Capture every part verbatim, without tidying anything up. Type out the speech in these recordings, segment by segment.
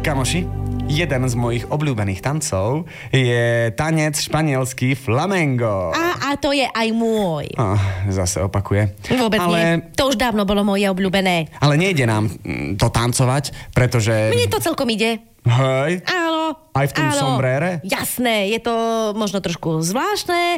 Kamoši, jeden z mojich obľúbených tancov je tanec španielský flamengo. A, a to je aj môj. Oh, zase opakuje. Vôbec ale... nie. To už dávno bolo moje obľúbené. Ale nejde nám to tancovať, pretože... Mne to celkom ide. Hej? Áno. Aj v tom áno. sombrére? Jasné, je to možno trošku zvláštne. E,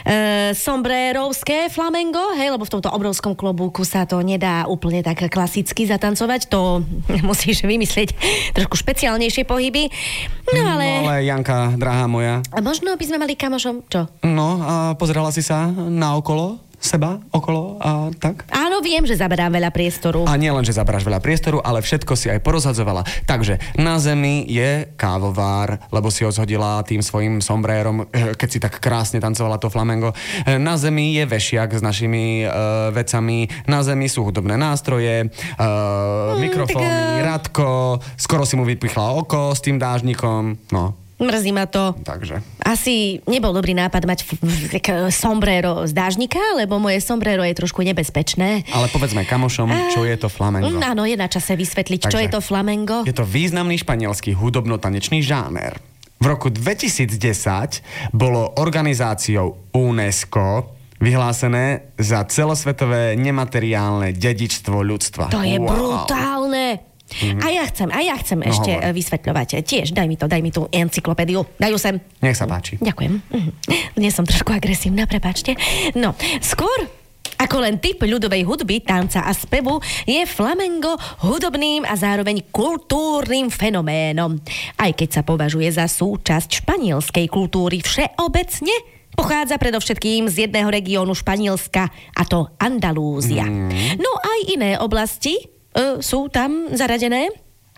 sombrérovské flamengo, hej, lebo v tomto obrovskom klobúku sa to nedá úplne tak klasicky zatancovať. To musíš vymyslieť trošku špeciálnejšie pohyby. No ale... No ale Janka, drahá moja. A možno by sme mali kamošom, čo? No a pozerala si sa na okolo seba, okolo a tak? Áno, viem, že zaberám veľa priestoru. A nie len, že zaberáš veľa priestoru, ale všetko si aj porozhadzovala. Takže na zemi je kávovár, lebo si ho zhodila tým svojim sombrérom, keď si tak krásne tancovala to flamengo. Na zemi je vešiak s našimi uh, vecami, na zemi sú hudobné nástroje, uh, hmm, mikrofóny, tak, uh... Radko, skoro si mu vypichla oko s tým dážnikom, no. Mrzí ma to. Takže. Asi nebol dobrý nápad mať f- f- f- sombrero z dážnika, lebo moje sombrero je trošku nebezpečné. Ale povedzme kamošom, čo je to flamengo. Áno, je na čase vysvetliť, Takže, čo je to flamengo. Je to významný španielský hudobno-tanečný žáner. V roku dvetisícdesať bolo organizáciou UNESCO vyhlásené za celosvetové nemateriálne dedičstvo ľudstva. To je wow. brutálne. Mm-hmm. A ja chcem, a ja chcem no, ešte hovor. vysvetľovať. Tiež, daj mi to, daj mi tú encyklopédiu. Daj ju sem. Nech sa páči. Ďakujem. Dnes som trošku agresívna, prepáčte. No, skôr ako len typ ľudovej hudby, tanca a spevu, je flamengo hudobným a zároveň kultúrnym fenoménom. Aj keď sa považuje za súčasť španielskej kultúry všeobecne, pochádza predovšetkým z jedného regiónu Španielska, a to Andalúzia. Mm. No aj iné oblasti Uh, sú tam zaradené,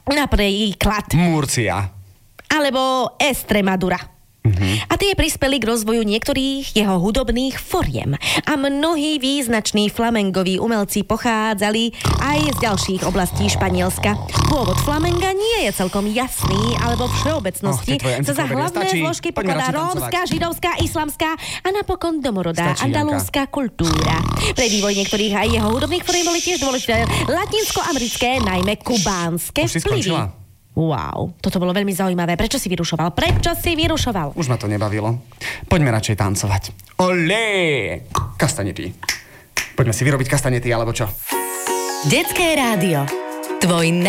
napríklad Murcia alebo Extremadura. Uh-huh. A tie prispeli k rozvoju niektorých jeho hudobných foriem. A mnohí význační flamengoví umelci pochádzali aj z ďalších oblastí Španielska. Pôvod flamenga nie je celkom jasný, alebo v všeobecnosti oh, sa za hlavné stačí. zložky pokladá rómska, židovská, islamská a napokon domorodá Stačí, andalúzska kultúra. Pre vývoj niektorých aj jeho hudobných foriem boli tiež dôležité latinsko-americké, najmä kubánske vplyvy. Wow, toto bolo veľmi zaujímavé. Prečo si vyrušoval? Prečo si vyrušoval? Už ma to nebavilo. Poďme radšej tancovať. Olé! Kastanety. Poďme si vyrobiť kastanety, alebo čo? Detské rádio. Tvoj